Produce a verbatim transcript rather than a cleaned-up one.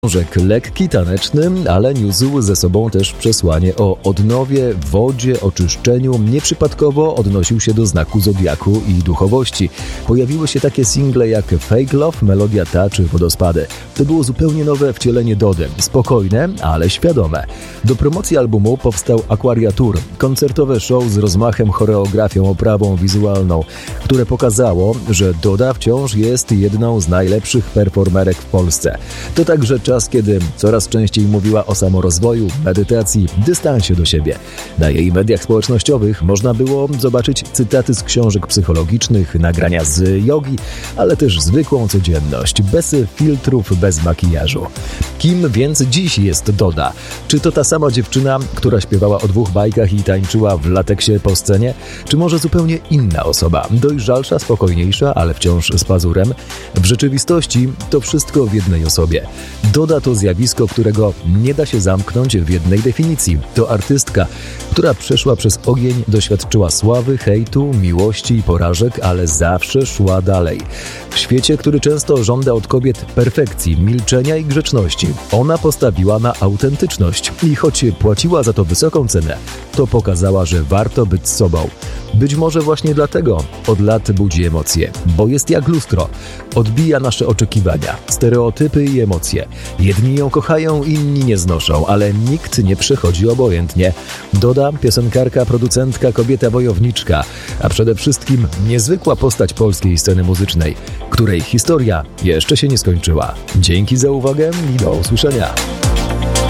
Książek lekki, taneczny, ale niósł ze sobą też przesłanie o odnowie, wodzie, oczyszczeniu. Nieprzypadkowo odnosił się do znaku zodiaku i duchowości. Pojawiły się takie single jak Fake Love, Melodia ta czy Wodospady. To było zupełnie nowe wcielenie Dody. Spokojne, ale świadome. Do promocji albumu powstał Aquaria Tour, koncertowe show z rozmachem, choreografią, oprawą wizualną, które pokazało, że Doda wciąż jest jedną z najlepszych performerek w Polsce. To także czas, kiedy coraz częściej mówiła o samorozwoju, medytacji, dystansie do siebie. Na jej mediach społecznościowych można było zobaczyć cytaty z książek psychologicznych, nagrania z jogi, ale też zwykłą codzienność, bez filtrów, bez makijażu. Kim więc dziś jest Doda? Czy to ta sama dziewczyna, która śpiewała o dwóch bajkach i tańczyła w lateksie po scenie? Czy może zupełnie inna osoba, dojrzalsza, spokojniejsza, ale wciąż z pazurem? W rzeczywistości to wszystko w jednej osobie. Doda to zjawisko, którego nie da się zamknąć w jednej definicji. To artystka, która przeszła przez ogień, doświadczyła sławy, hejtu, miłości i porażek, ale zawsze szła dalej. W świecie, który często żąda od kobiet perfekcji, milczenia i grzeczności, ona postawiła na autentyczność i choć płaciła za to wysoką cenę, to pokazała, że warto być sobą. Być może właśnie dlatego od lat budzi emocje, bo jest jak lustro. Odbija nasze oczekiwania, stereotypy i emocje. Jedni ją kochają, inni nie znoszą, ale nikt nie przechodzi obojętnie. Doda, piosenkarka, producentka, kobieta wojowniczka, a przede wszystkim niezwykła postać polskiej sceny muzycznej, której historia jeszcze się nie skończyła. Dzięki za uwagę i do usłyszenia.